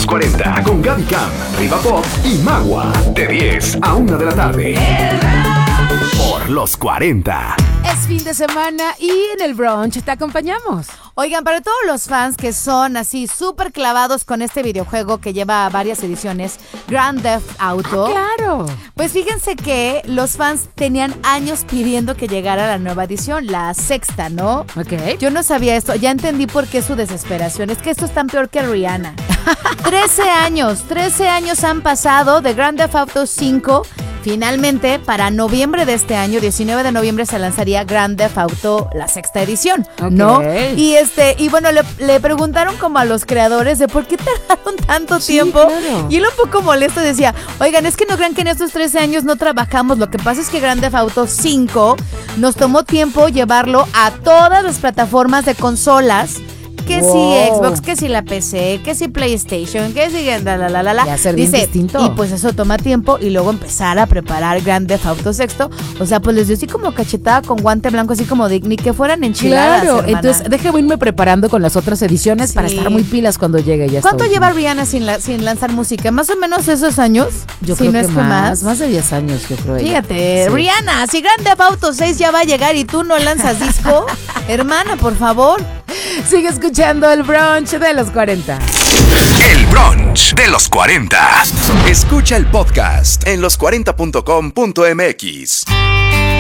40 con Gaby Cam, Riva Pop y Magua. De 10 a 1 de la tarde. Por los 40. Es fin de semana y en el brunch te acompañamos. Oigan, para todos los fans que son así súper clavados con este videojuego que lleva varias ediciones, Grand Theft Auto. ¡Claro! Pues fíjense que los fans tenían años pidiendo que llegara la nueva edición, la sexta, ¿no? Ok. Yo no sabía esto, ya entendí por qué su desesperación. Es que esto es tan peor que Rihanna. 13 años han pasado de Grand Theft Auto 5. Finalmente, para noviembre de este año, 19 de noviembre, se lanzaría Grand Theft Auto, la sexta edición, ¿no? Y bueno, le preguntaron como a los creadores de por qué tardaron tanto tiempo. Claro. Y él un poco molesto decía, oigan, es que no crean que en estos 13 años no trabajamos. Lo que pasa es que Grand Theft Auto 5 nos tomó tiempo llevarlo a todas las plataformas de consolas. Que si Xbox, que si la PC, que si PlayStation, que si la. Y hacer bien distinto. Y pues eso toma tiempo y luego empezar a preparar Grand Theft Auto sexto. O sea, pues les dio así como cachetada con guante blanco, así como de ni que fueran enchiladas, claro, hermana. Entonces déjame irme preparando con las otras ediciones para estar muy pilas cuando llegue ya. ¿Cuánto lleva Rihanna sin lanzar música? ¿Más o menos esos años? Yo creo que más de 10 años, yo creo. Fíjate, sí. Rihanna, si Grand Theft Auto 6 ya va a llegar y tú no lanzas disco, hermana, por favor. Sigue escuchando el brunch de los 40. El brunch de los 40. Escucha el podcast en los40.com.mx.